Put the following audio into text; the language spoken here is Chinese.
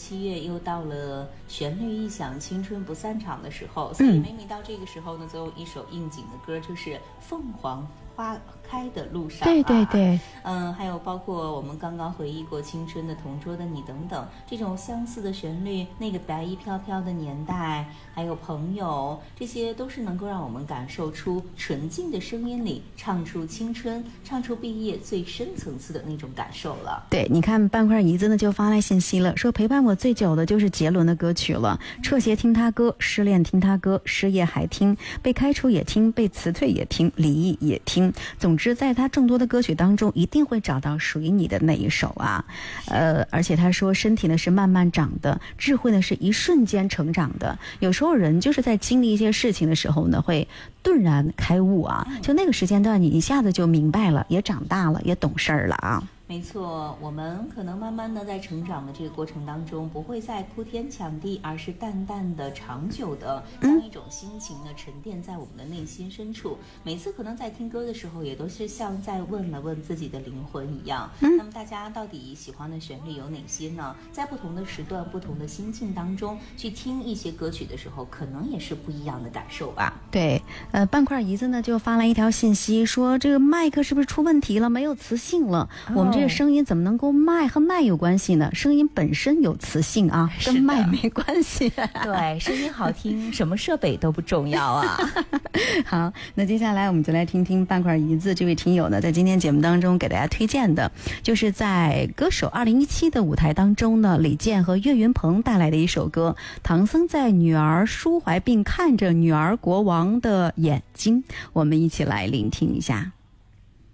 7月又到了旋律一响，青春不散场的时候，所以每到这个时候呢，总有一首应景的歌，就是《凤凰花开的路上》。 对对对， 还有包括我们刚刚回忆过青春的同桌的你等等，这种相似的旋律，那个白衣飘飘的年代，还有朋友，这些都是能够让我们感受出纯净的声音里唱出青春，唱出毕业最深层次的那种感受了。 对，你看半块胰子呢就发来信息了，说陪伴我最久的就是杰伦的歌曲了，撤鞋听他歌，失恋听他歌，失业还听，被开除也听，被辞退也听，离异也听，总之在他众多的歌曲当中一定会找到属于你的那一首啊。而且他说身体呢是慢慢长的，智慧呢是一瞬间成长的，有时候人就是在经历一些事情的时候呢会顿然开悟啊，就那个时间段你一下子就明白了，也长大了，也懂事儿了啊。 没错，我们可能慢慢的在成长的这个过程当中，不会再哭天抢地，而是淡淡的、长久的将一种心情呢沉淀在我们的内心深处。每次可能在听歌的时候，也都是像在问了问自己的灵魂一样。那么大家到底喜欢的旋律有哪些呢？在不同的时段、不同的心境当中去听一些歌曲的时候，可能也是不一样的感受吧。 对，半块胰子呢就发来一条信息说，这个麦克是不是出问题了，没有磁性了？我们这个声音怎么能够和麦有关系呢？声音本身有磁性啊，跟麦没关系。 对，声音好听，什么设备都不重要啊。 好，那接下来我们就来听听半块胰子这位听友呢，在今天节目当中给大家推荐的，就是在歌手2017的舞台当中呢，李健和岳云鹏带来的一首歌，唐僧在女儿抒怀并看着女儿国王的眼睛，我们一起来聆听一下。